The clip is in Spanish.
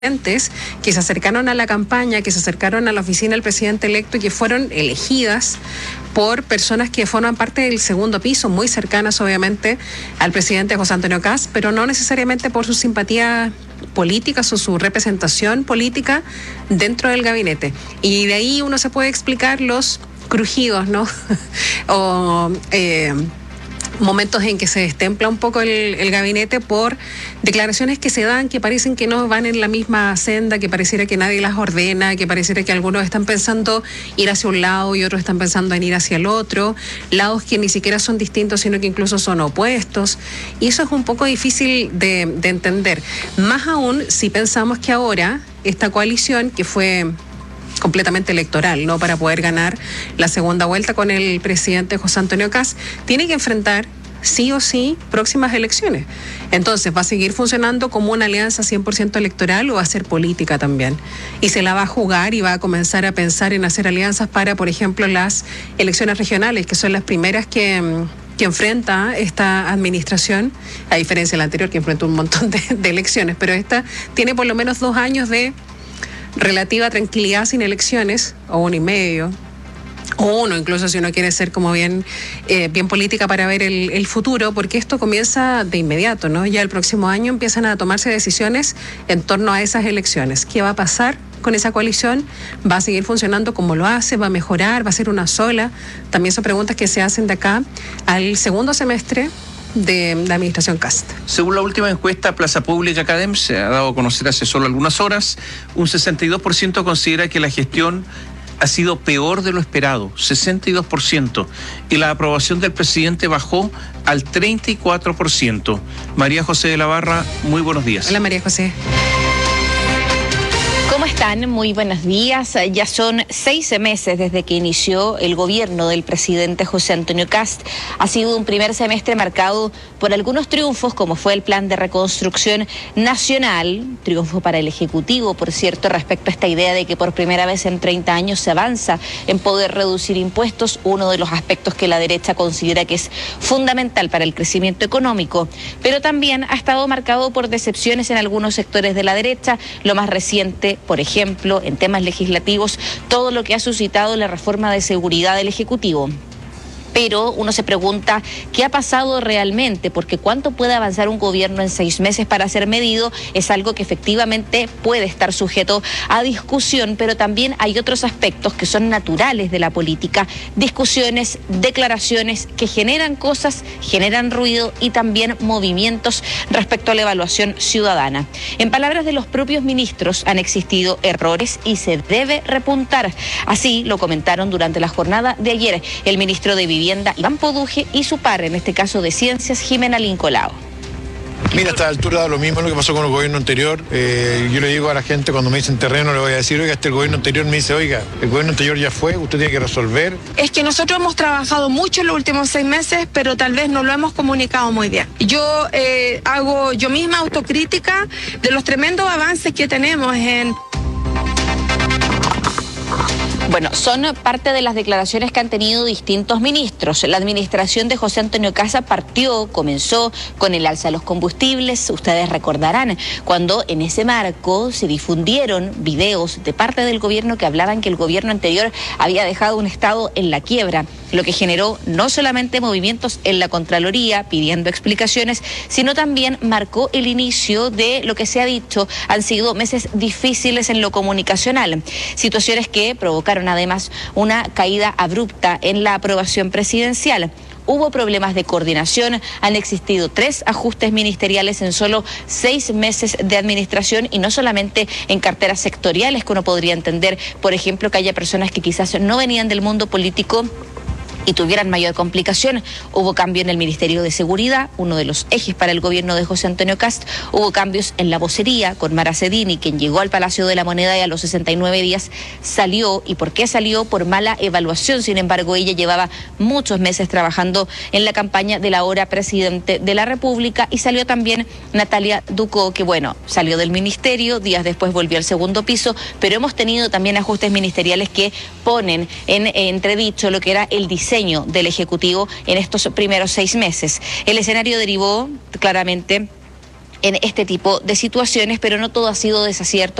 que se acercaron a la campaña, que se acercaron a la oficina del presidente electo y que fueron elegidas por personas que forman parte del segundo piso, muy cercanas obviamente al presidente José Antonio Kast, pero no necesariamente por su simpatía políticas o su representación política dentro del gabinete. Y de ahí uno se puede explicar los crujidos, ¿no? o momentos en que se destempla un poco el gabinete por declaraciones que se dan, que parecen que no van en la misma senda, que pareciera que nadie las ordena, que pareciera que algunos están pensando ir hacia un lado y otros están pensando en ir hacia el otro, lados que ni siquiera son distintos, sino que incluso son opuestos. Y eso es un poco difícil de entender. Más aún si pensamos que ahora esta coalición, que fue completamente electoral, ¿no?, para poder ganar la segunda vuelta con el presidente José Antonio Kast, tiene que enfrentar sí o sí próximas elecciones. Entonces, ¿va a seguir funcionando como una alianza 100% electoral o va a ser política también? Y se la va a jugar y va a comenzar a pensar en hacer alianzas para, por ejemplo, las elecciones regionales, que son las primeras que enfrenta esta administración, a diferencia de la anterior que enfrentó un montón de elecciones, pero esta tiene por lo menos 2 años de relativa tranquilidad sin elecciones, o 1 y medio, o 1 incluso si uno quiere ser como bien política para ver el futuro, porque esto comienza de inmediato, ¿no? Ya el próximo año empiezan a tomarse decisiones en torno a esas elecciones. ¿Qué va a pasar con esa coalición? ¿Va a seguir funcionando como lo hace? ¿Va a mejorar? ¿Va a ser una sola? También son preguntas que se hacen de acá al segundo semestre de la administración Kast. Según la última encuesta Plaza Pública Academ, se ha dado a conocer hace solo algunas horas, un 62% considera que la gestión ha sido peor de lo esperado, 62%, y la aprobación del presidente bajó al 34%. María José de la Barra, muy buenos días. Hola María José. ¿Cómo están? Muy buenos días. Ya son 6 meses desde que inició el gobierno del presidente José Antonio Kast. Ha sido un primer semestre marcado por algunos triunfos, como fue el plan de reconstrucción nacional, triunfo para el Ejecutivo, por cierto, respecto a esta idea de que por primera vez en 30 años se avanza en poder reducir impuestos, uno de los aspectos que la derecha considera que es fundamental para el crecimiento económico. Pero también ha estado marcado por decepciones en algunos sectores de la derecha, lo más reciente, por ejemplo, en temas legislativos, todo lo que ha suscitado la reforma de seguridad del Ejecutivo. Pero uno se pregunta qué ha pasado realmente, porque cuánto puede avanzar un gobierno en 6 meses para ser medido es algo que efectivamente puede estar sujeto a discusión, pero también hay otros aspectos que son naturales de la política, discusiones, declaraciones que generan cosas, generan ruido y también movimientos respecto a la evaluación ciudadana. En palabras de los propios ministros, han existido errores y se debe repuntar. Así lo comentaron durante la jornada de ayer el ministro de Vivienda, Iván Poduje, y su par, en este caso de Ciencias, Jimena Lincolao. Mira, a esta altura da lo mismo lo que pasó con el gobierno anterior. Yo le digo a la gente cuando me dicen terreno, le voy a decir, oiga, el gobierno anterior me dice, oiga, el gobierno anterior ya fue, usted tiene que resolver. Es que nosotros hemos trabajado mucho en los últimos 6 meses, pero tal vez no lo hemos comunicado muy bien. Yo hago yo misma autocrítica de los tremendos avances que tenemos en... Bueno, son parte de las declaraciones que han tenido distintos ministros. La administración de José Antonio Kast comenzó con el alza de los combustibles. Ustedes recordarán cuando en ese marco se difundieron videos de parte del gobierno que hablaban que el gobierno anterior había dejado un estado en la quiebra, lo que generó no solamente movimientos en la Contraloría pidiendo explicaciones, sino también marcó el inicio de lo que se ha dicho han sido meses difíciles en lo comunicacional, situaciones que provocaron además una caída abrupta en la aprobación presidencial. Hubo problemas de coordinación, han existido 3 ajustes ministeriales en solo 6 meses de administración, y no solamente en carteras sectoriales, que uno podría entender, por ejemplo, que haya personas que quizás no venían del mundo político y tuvieran mayor complicación. Hubo cambio en el Ministerio de Seguridad, uno de los ejes para el gobierno de José Antonio Kast. Hubo cambios en la vocería con Mara Cedini, quien llegó al Palacio de la Moneda y a los 69 días salió. ¿Y por qué salió? Por mala evaluación. Sin embargo, ella llevaba muchos meses trabajando en la campaña del ahora presidente de la República. Y salió también Natalia Ducó, que bueno, salió del ministerio, días después volvió al segundo piso, pero hemos tenido también ajustes ministeriales que ponen en entredicho lo que era el diseño del Ejecutivo en estos primeros 6 meses. El escenario derivó claramente en este tipo de situaciones, pero no todo ha sido desacierto.